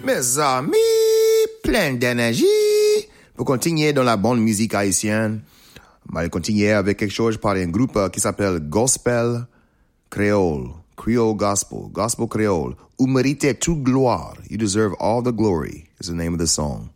Mes amis, plein d'énergie. Pour continuer dans la bonne musique haïtienne, on va continuer avec quelque chose par un groupe qui s'appelle Gospel Creole. Creole Gospel. Gospel Creole. Vous méritez toute gloire. You deserve all the glory is the name of the song.